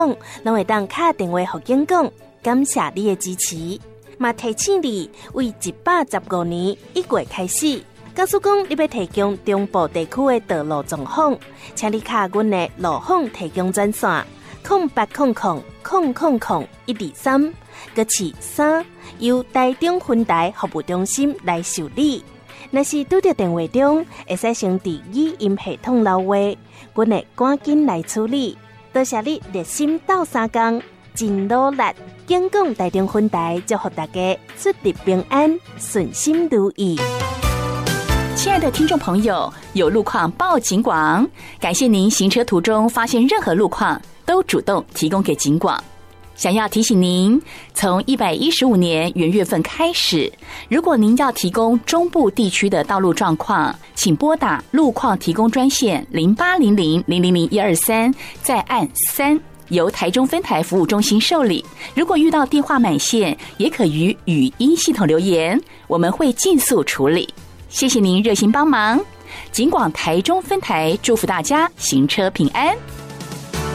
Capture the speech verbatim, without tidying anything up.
拢会当打电话给警广，感谢你的支持。嘛提醒你，为一百十五年一月开始，假使讲你要提供中部地区的道路状况，请你卡阮的路况提供专线零八空空空空空一二三，搁是三由台中分台服务中心来受理。若是拄着电话中，会使先伫语音系统留话，阮会赶紧来处理。多谢你热心斗相共，真努力。警广台中分台祝福大家出入平安，顺心如意。 亲爱的听众朋友，有路况报警广，感谢您行车途中发现任何路况都主动提供给警广。想要提醒您，从一百一十五年元月份开始，如果您要提供中部地区的道路状况，请拨打路况提供专线零八零零零零零一二三，再按三，由台中分台服务中心受理。如果遇到电话满线，也可于语音系统留言，我们会尽速处理。谢谢您热心帮忙，警广台中分台祝福大家行车平安。